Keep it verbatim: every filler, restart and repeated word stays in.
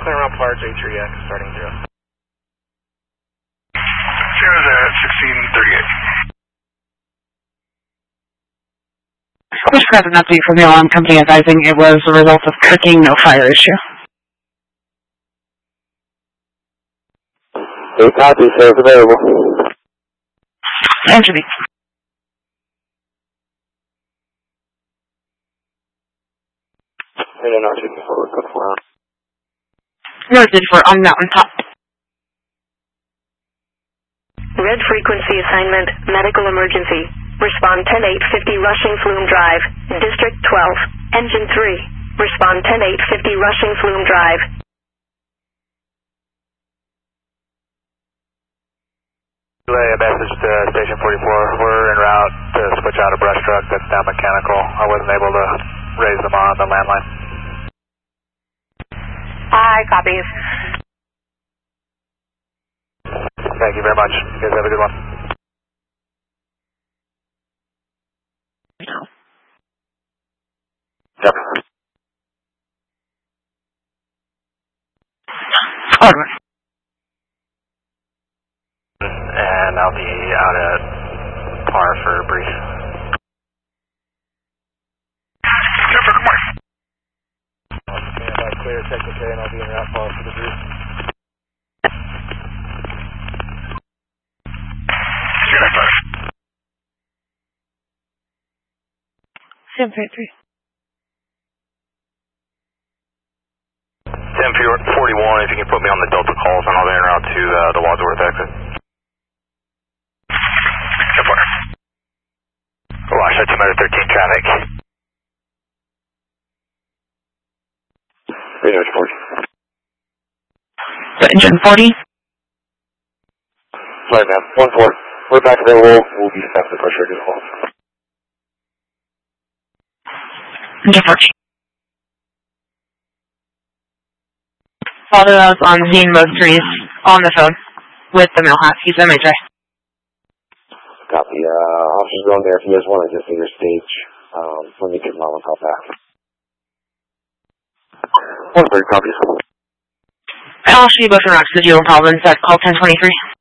clear around Park, J three X, starting zero. Zero's at sixteen thirty-eight. Just got an update from the alarm company advising it was a result of cooking, no fire issue. Hey, copy, sir, available. Answer me. Hey, no, two forward, good for now. Noted for on mountain top. Red frequency assignment, medical emergency. Respond ten eight fifty Rushing Flume Drive, District twelve, Engine three. Respond ten eight fifty Rushing Flume Drive. Relay a message to Station forty-four. We're en route to switch out a brush truck that's down mechanical. I wasn't able to raise them on the landline. Hi, copies. Thank you very much. You guys have a good one. Yep. Forward. And I'll be out at par for a brief. Jennifer, good morning. Stand by clear, technically, and I'll be in route par for the brief. seven thirty-three. ten forty-one, if you can put me on the Delta calls, and I'll be en route to uh, the Wadsworth exit. Wash, that's Altimeter thirteen traffic. Radio forty. So engine forty. Sorry, man. one four. We're back available. We'll be staffed the pressure as well. Engine forty. Father was on Zine Mode three on the phone with the mail hat. He's M H A. Copy. Uh, officers going there. If you guys want to just figure stage, um, let me get my one call back. One third copies. I'll show you both in rocks. Did you have problems at call ten twenty-three?